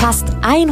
Fast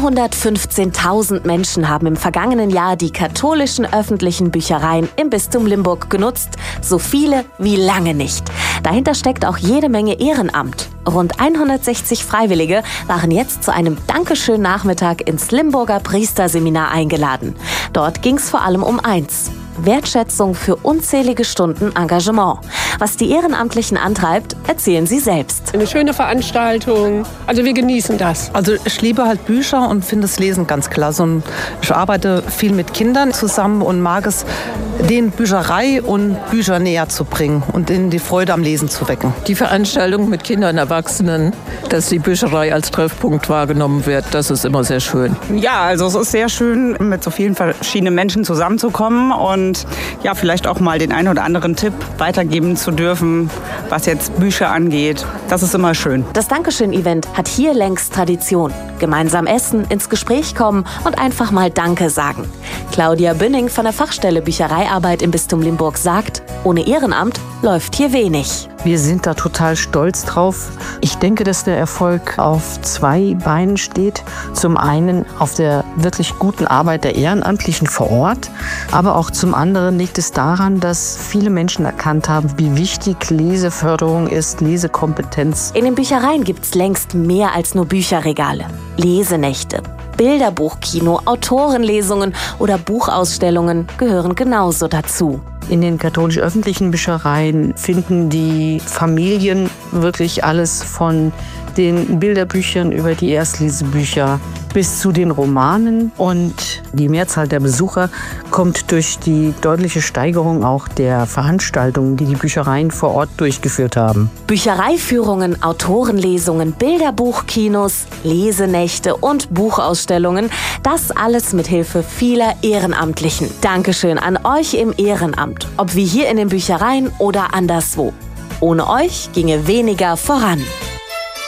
115.000 Menschen haben im vergangenen Jahr die katholischen öffentlichen Büchereien im Bistum Limburg genutzt. So viele wie lange nicht. Dahinter steckt auch jede Menge Ehrenamt. Rund 160 Freiwillige waren jetzt zu einem Dankeschön-Nachmittag ins Limburger Priesterseminar eingeladen. Dort ging es vor allem um eins: Wertschätzung für unzählige Stunden Engagement. Was die Ehrenamtlichen antreibt, erzählen sie selbst. Eine schöne Veranstaltung. Also wir genießen das. Also ich liebe halt Bücher und finde das Lesen ganz klasse. Und ich arbeite viel mit Kindern zusammen und mag es, denen Bücherei und Bücher näher zu bringen und ihnen die Freude am Lesen zu wecken. Die Veranstaltung mit Kindern und Erwachsenen, dass die Bücherei als Treffpunkt wahrgenommen wird, das ist immer sehr schön. Ja, also es ist sehr schön, mit so vielen verschiedenen Menschen zusammenzukommen und ja, vielleicht auch mal den einen oder anderen Tipp weitergeben zu dürfen, was jetzt Bücher angeht. Das ist immer schön. Das Dankeschön-Event hat hier längst Tradition. Gemeinsam essen, ins Gespräch kommen und einfach mal Danke sagen. Claudia Bünning von der Fachstelle Büchereiarbeit im Bistum Limburg sagt, ohne Ehrenamt läuft hier wenig. Wir sind da total stolz drauf. Ich denke, dass der Erfolg auf zwei Beinen steht. Zum einen auf der wirklich guten Arbeit der Ehrenamtlichen vor Ort, aber auch zum anderen liegt es daran, dass viele Menschen erkannt haben, wie wichtig Leseförderung ist, Lesekompetenz. In den Büchereien gibt es längst mehr als nur Bücherregale. Lesenächte, Bilderbuchkino, Autorenlesungen oder Buchausstellungen gehören genauso dazu. In den katholisch-öffentlichen Büchereien finden die Familien wirklich alles von den Bilderbüchern über die Erstlesebücher bis zu den Romanen. Und die Mehrzahl der Besucher kommt durch die deutliche Steigerung auch der Veranstaltungen, die die Büchereien vor Ort durchgeführt haben. Büchereiführungen, Autorenlesungen, Bilderbuchkinos, Lesenächte und Buchausstellungen, das alles mit Hilfe vieler Ehrenamtlichen. Dankeschön an euch im Ehrenamt, ob wie hier in den Büchereien oder anderswo. Ohne euch ginge weniger voran.